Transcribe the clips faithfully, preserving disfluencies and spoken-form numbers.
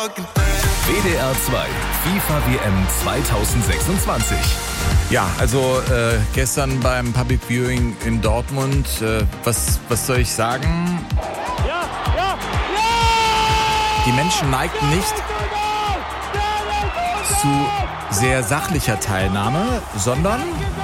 W D R zwei FIFA W M zwanzig sechsundzwanzig. Ja, also äh, gestern beim Public Viewing in Dortmund, äh, was, was soll ich sagen? Ja, ja, ja! Die Menschen neigten nicht zu sehr sachlicher Teilnahme, sondern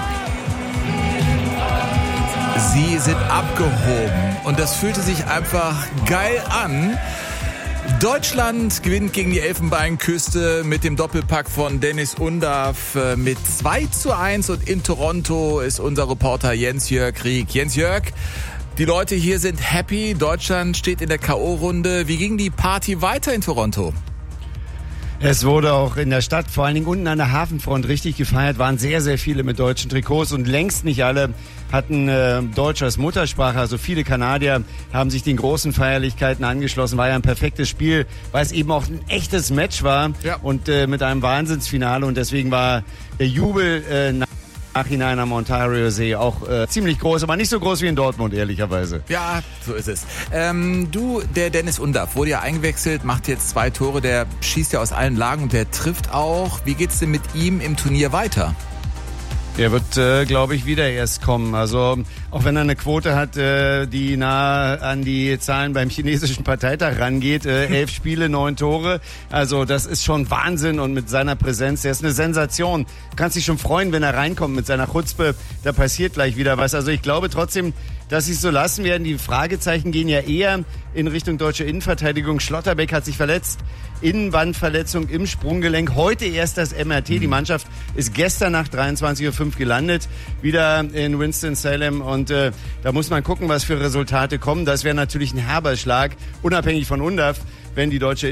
sie sind abgehoben. Und das fühlte sich einfach geil an. Deutschland gewinnt gegen die Elfenbeinküste mit dem Doppelpack von Dennis Undav mit zwei zu eins. Und in Toronto ist unser Reporter Jens-Jörg Rieck. Jens-Jörg, die Leute hier sind happy. Deutschland steht in der K O-Runde. Wie ging die Party weiter in Toronto? Es wurde auch in der Stadt, vor allen Dingen unten an der Hafenfront, richtig gefeiert. Waren sehr, sehr viele mit deutschen Trikots und längst nicht alle hatten äh, Deutsch als Muttersprache. Also viele Kanadier haben sich den großen Feierlichkeiten angeschlossen. War ja ein perfektes Spiel, weil es eben auch ein echtes Match war, ja. und äh, mit einem Wahnsinnsfinale. Und deswegen war der Jubel äh, nach Nachhinein am Ontario-See auch äh, ziemlich groß, aber nicht so groß wie in Dortmund, ehrlicherweise. Ja, so ist es. Ähm, du, der Dennis Undav wurde ja eingewechselt, macht jetzt zwei Tore, der schießt ja aus allen Lagen und der trifft auch. Wie geht's denn mit ihm im Turnier weiter? Er wird, äh, glaube ich, wieder erst kommen. Also auch wenn er eine Quote hat, äh, die nahe an die Zahlen beim chinesischen Parteitag rangeht. Äh, elf Spiele, neun Tore. Also das ist schon Wahnsinn und mit seiner Präsenz, der ist eine Sensation. Du kannst dich schon freuen, wenn er reinkommt mit seiner Chutzpe. Da passiert gleich wieder was. Also ich glaube trotzdem, dass sie es so lassen werden. Die Fragezeichen gehen ja eher in Richtung deutsche Innenverteidigung. Schlotterbeck hat sich verletzt. Innenbandverletzung im Sprunggelenk. Heute erst das M R T. Die Mannschaft ist gestern nach dreiundzwanzig Uhr fünf gelandet. Wieder in Winston-Salem. Und äh, da muss man gucken, was für Resultate kommen. Das wäre natürlich ein herber Schlag, unabhängig von Undav, wenn die deutsche